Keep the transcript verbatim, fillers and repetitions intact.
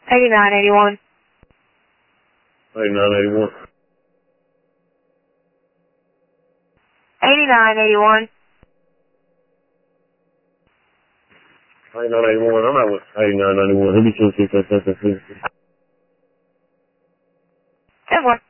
eighty-nine eighty-one. eighty-nine eighty-one. eighty-nine eighty-one. eighty-nine eighty-one. I'm not with eighty-nine ninety-one. He'll be two six eight seven six. ten one.